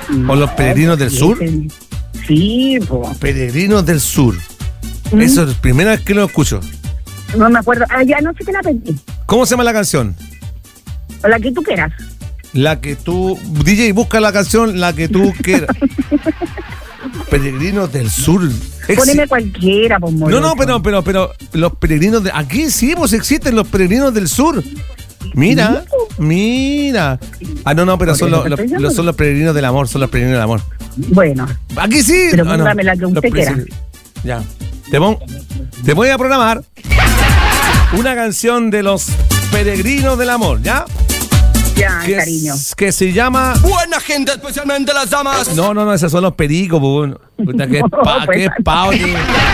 ¿O los peregrinos del sur? Sí, po. Peregrinos del sur. Eso es la primera vez que lo escucho. No me acuerdo. Ya no sé qué la pedí. ¿Cómo se llama la canción? O la que tú quieras. La que tú... DJ, busca la canción, la que tú quieras. Peregrinos del sur. Poneme cualquiera, pues, No, pero los peregrinos de... Aquí sí, pues existen los peregrinos del sur. Mira. Ah, no, pero son los peregrinos del amor, son los peregrinos del amor. Bueno. Aquí sí. Pero póngame la que usted quiera. Ya. Te voy a programar una canción de los peregrinos del amor, ¿ya? Ya, cariño. Que se llama... Buena gente, especialmente las damas. No, esos son los pericos, pues. ¿Qué es pavo, tío?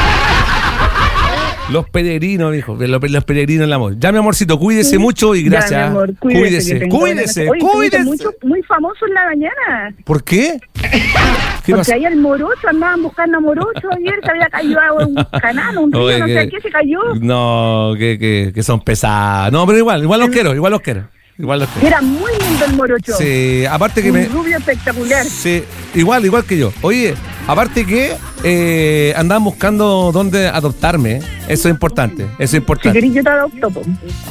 Los peregrinos, dijo. Los peregrinos del amor. Ya, mi amorcito, cuídese mucho y gracias. Ya, mi amor, Cuídese. Oye, muy famoso en la mañana. ¿Por qué? Porque ahí el morocho, andaban buscando a morocho ayer, se había caído a un canal, un río, no sé qué se cayó. No, que son pesados. No, pero igual los quiero. Era muy lindo el morocho. Sí, aparte que un rubio espectacular. Sí, igual que yo. Oye, aparte que andaban buscando dónde adoptarme. Eso es importante. Si querés yo te adopto, po.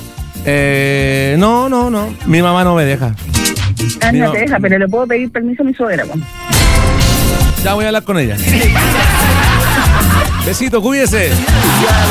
No. Mi mamá no me deja. No te deja, pero le puedo pedir permiso a mi suegra, po. Ya voy a hablar con ella. Besito, cuídese.